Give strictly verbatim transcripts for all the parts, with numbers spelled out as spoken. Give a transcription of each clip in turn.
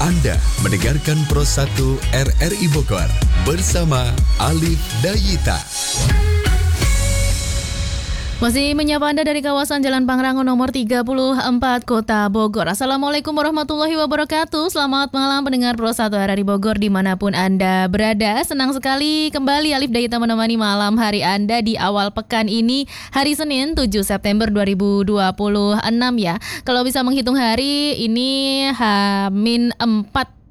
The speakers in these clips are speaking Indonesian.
Anda mendengarkan Pro satu R R I Bogor bersama Alif Dayita. Masih menyapa Anda dari kawasan Jalan Pangrango nomor tiga puluh empat Kota Bogor. Assalamualaikum warahmatullahi wabarakatuh. Selamat malam pendengar Pro satu R R I Bogor dimanapun Anda berada. Senang sekali kembali Alif Dayita menemani malam hari Anda di awal pekan ini, hari Senin tujuh September dua ribu dua puluh enam ya. Kalau bisa menghitung hari, ini H minus empat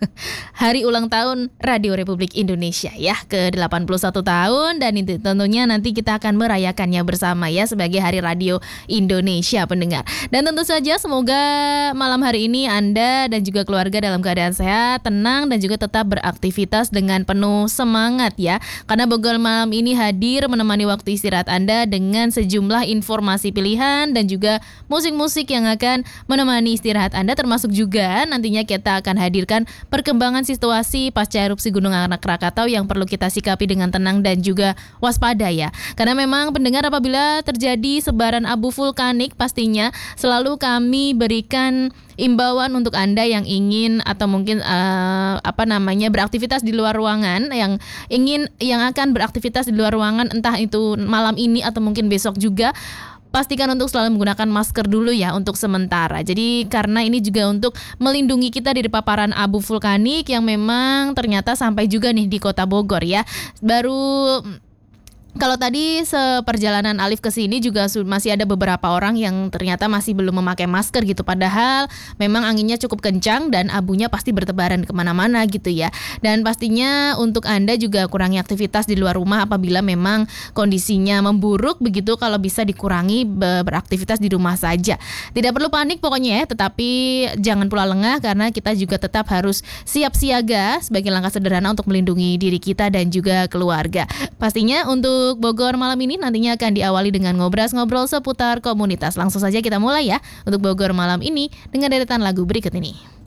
hari ulang tahun Radio Republik Indonesia ya, ke delapan puluh satu tahun, dan itu tentunya nanti kita akan merayakannya bersama ya sebagai Hari Radio Indonesia pendengar. Dan tentu saja semoga malam hari ini Anda dan juga keluarga dalam keadaan sehat, tenang, dan juga tetap beraktivitas dengan penuh semangat ya. Karena Bogor malam ini hadir menemani waktu istirahat Anda dengan sejumlah informasi pilihan dan juga musik-musik yang akan menemani istirahat Anda, termasuk juga nantinya kita akan hadirkan perkembangan situasi pasca erupsi Gunung Anak Rakatau yang perlu kita sikapi dengan tenang dan juga waspada ya. Karena memang pendengar, apabila terjadi sebaran abu vulkanik, pastinya selalu kami berikan imbauan untuk Anda yang ingin atau mungkin uh, apa namanya beraktivitas di luar ruangan, yang ingin yang akan beraktivitas di luar ruangan entah itu malam ini atau mungkin besok juga. Pastikan untuk selalu menggunakan masker dulu ya untuk sementara. Jadi karena ini juga untuk melindungi kita dari paparan abu vulkanik yang memang ternyata sampai juga nih di Kota Bogor ya. Baru kalau tadi seperjalanan Alif ke sini juga masih ada beberapa orang yang ternyata masih belum memakai masker gitu. Padahal memang anginnya cukup kencang dan abunya pasti bertebaran kemana-mana gitu ya. Dan pastinya untuk Anda juga kurangi aktivitas di luar rumah apabila memang kondisinya memburuk begitu. Kalau bisa dikurangi beraktivitas di rumah saja. Tidak perlu panik pokoknya ya, tetapi jangan pula lengah karena kita juga tetap harus siap siaga sebagai langkah sederhana untuk melindungi diri kita dan juga keluarga. Pastinya untuk Untuk Bogor malam ini nantinya akan diawali dengan ngobras-ngobrol seputar komunitas. Langsung saja kita mulai ya untuk Bogor malam ini dengan deretan lagu berikut ini.